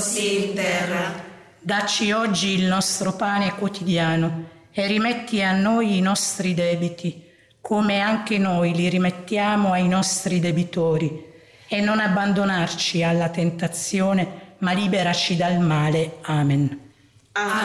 così in terra. Dacci oggi il nostro pane quotidiano e rimetti a noi i nostri debiti, come anche noi li rimettiamo ai nostri debitori. E non abbandonarci alla tentazione, ma liberaci dal male. Amen.